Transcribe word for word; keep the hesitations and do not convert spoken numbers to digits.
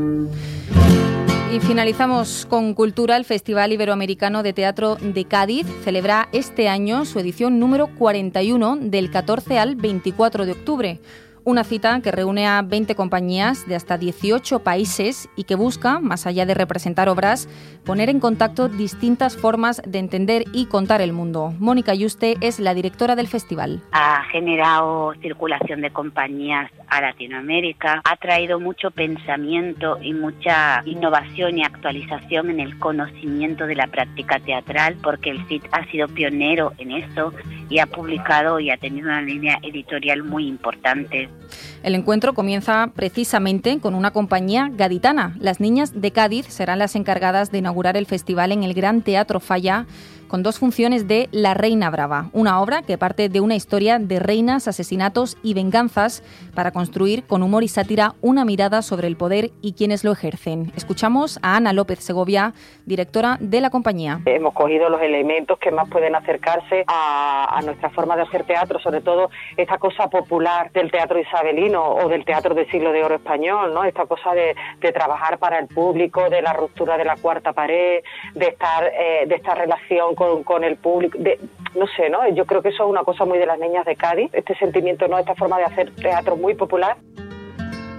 Y finalizamos con Cultura. El Festival Iberoamericano de Teatro de Cádiz celebra este año su edición número cuarenta y uno, del catorce al veinticuatro de octubre. Una cita que reúne a veinte compañías de hasta dieciocho países y que busca, más allá de representar obras, poner en contacto distintas formas de entender y contar el mundo. Mónica Yuste es la directora del festival. Ha generado circulación de compañías a Latinoamérica, ha traído mucho pensamiento y mucha innovación y actualización en el conocimiento de la práctica teatral, porque el C I T ha sido pionero en esto y ha publicado y ha tenido una línea editorial muy importante. El encuentro comienza precisamente con una compañía gaditana. Las Niñas de Cádiz serán las encargadas de inaugurar el festival en el Gran Teatro Falla, con dos funciones de La Reina Brava, una obra que parte de una historia de reinas, asesinatos y venganzas para construir con humor y sátira una mirada sobre el poder y quienes lo ejercen. Escuchamos a Ana López Segovia, directora de la compañía. Hemos cogido los elementos que más pueden acercarse a, a nuestra forma de hacer teatro, sobre todo esta cosa popular del teatro isabelino o del teatro del siglo de oro español, ¿no? Esta cosa de, de trabajar para el público, de la ruptura de la cuarta pared, de estar, eh, de esta relación Con, con el público, de, no sé, ¿no? Yo creo que eso es una cosa muy de las Niñas de Cádiz, este sentimiento, ¿no? Esta forma de hacer teatro muy popular.